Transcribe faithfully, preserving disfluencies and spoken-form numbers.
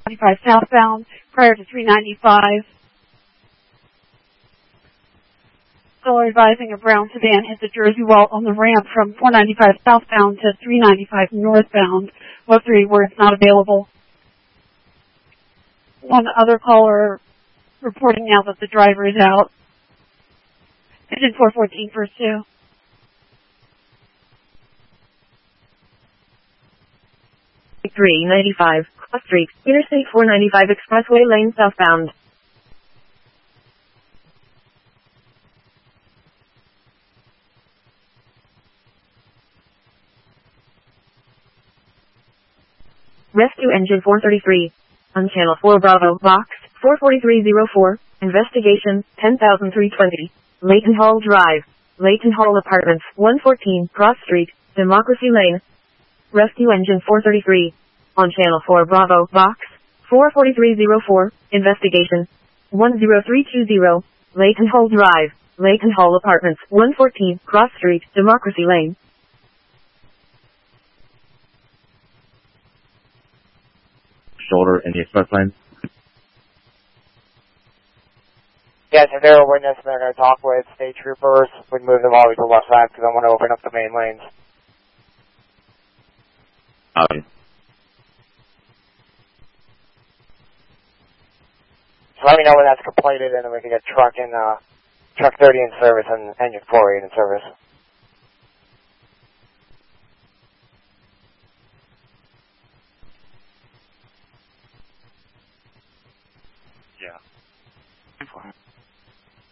ninety-five southbound prior to three ninety-five. Caller advising a brown sedan hit the Jersey wall on the ramp from four ninety-five southbound to three ninety-five northbound. Low three words not available. One other caller reporting now that the driver is out. Engine four fourteen, first two. three ninety-five, Cross Street, Interstate four ninety-five Expressway Lane southbound. Rescue Engine four thirty-three. On Channel four Bravo, Box four forty-three oh four, Investigation, ten thousand three twenty, Leighton Hall Drive, Leighton Hall Apartments, one fourteen, Cross Street, Democracy Lane. Rescue Engine four thirty-three. On Channel four Bravo, Box four forty-three oh four, Investigation, one oh three two oh, Leighton Hall Drive, Leighton Hall Apartments, one fourteen, Cross Street, Democracy Lane. Shoulder in the express lane. Yes, if they're a witness and they're going to talk with state troopers, we'd move them all to the left side because I want to open up the main lanes. Um, so let me know when that's completed and then we can get truck in, uh, truck thirty in service and engine four eight in service. yeah.